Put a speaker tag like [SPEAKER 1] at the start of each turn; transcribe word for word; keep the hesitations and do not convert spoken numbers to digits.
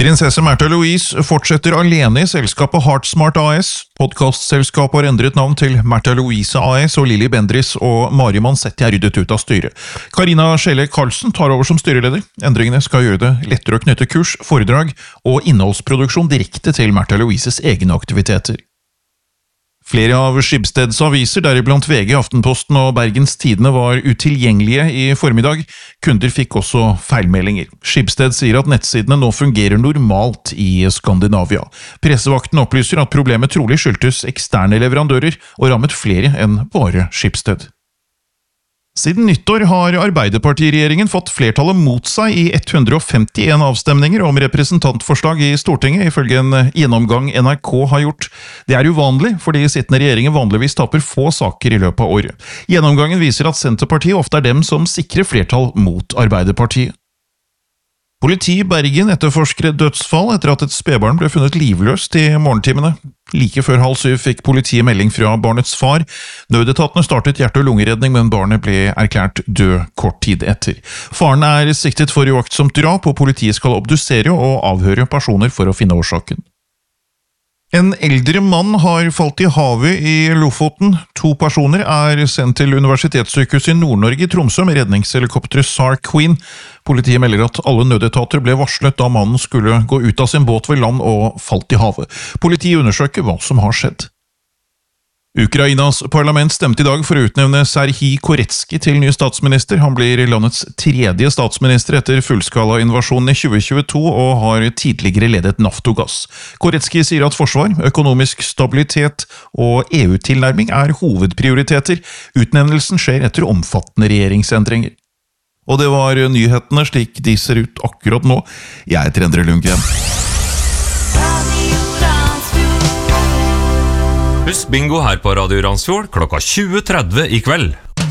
[SPEAKER 1] Prinsesse Märtha Louise fortsetter alene i selskapet Heartsmart A S. Podcastselskapet har endret navn til Märtha Louise A S, og Lilly Bendriss og Mari Mansetti er ryddet ut av styret. Karina Schelle Karlsen tar over som styreleder. Endringene skal gjøre det lettere å knytte kurs, foredrag og innholdsproduksjon direkte til Märtha Louises egne aktiviteter. Flere av Schibsteds aviser, deriblant V G, Aftenposten og Bergens Tidende, var utilgjengelige i formiddag. Kunder fikk også feilmeldinger. Schibsted sier at nettsidene nå fungerer normalt i Skandinavia. Pressevakten opplyser at problemet trolig skyldtes eksterne leverandører og rammet flere enn bare Schibsted. Siden nyttår har Arbeiderpartiregjeringen fått flertallet mot seg i ett hundre og femtien avstemninger om representantforslag i Stortinget, ifølge en gjennomgang N R K har gjort. Det er uvanlig, fordi sittende regjeringen vanligvis taper få saker i løpet av året. Gjennomgangen viser at Senterpartiet ofte er dem som sikrer flertall mot Arbeiderpartiet. Politi i Bergen etterforsker et dødsfall etter at et spedbarn ble funnet livløst i morgentimene. Like før halv syv fikk politiet melding fra barnets far. Nødetatene startet hjerte- og lungeredning, men barnet ble erklært død kort tid etter. Faren er siktet for uaktsomt drap, og politiet skal obdusere og avhøre personer for å finne årsaken. En eldre mann har falt i havet i Lofoten. To personer er sendt til Universitetssykehuset i Nord-Norge i Tromsø med redningshelikopteret SAR Queen. Politiet melder at alle nødetater ble varslet da mannen skulle gå ut av sin båt ved land og falt i havet. Politiet undersøker hva som har skjedd. Ukrainas parlament stemte i dag for å utnevne Serhij Koretsky til ny statsminister. Han blir landets tredje statsminister etter fullskala-invasjonen i tjue tjueto og har tidligere ledet Naftogass. Koretsky sier at forsvar, økonomisk stabilitet og E U-tilnærming er hovedprioriteter. Utnevnelsen skjer etter omfattende regjeringsendringer. Og det var nyhetene slik de ser ut akkurat nå. Jeg heter Endre Lundgren.
[SPEAKER 2] Husk bingo her på Radio Randsfjord klokka tjue tretti i kveld.